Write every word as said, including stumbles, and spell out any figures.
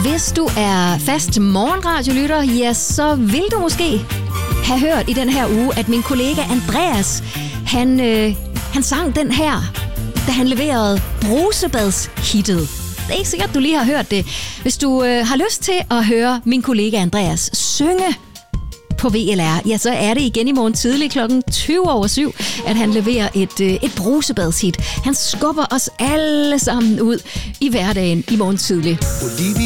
Hvis du er fast morgenradiolytter, ja, så vil du måske have hørt i den her uge, at min kollega Andreas, han, øh, han sang den her, da han leverede brusebadshittet. Det er ikke sikkert, du lige har hørt det. Hvis du øh, har lyst til at høre min kollega Andreas synge på V L R, ja, så er det igen i morgen tidlig klokken tyve over syv, at han leverer et, øh, et brusebadshit. Han skubber os alle sammen ud i hverdagen i morgen tidlig.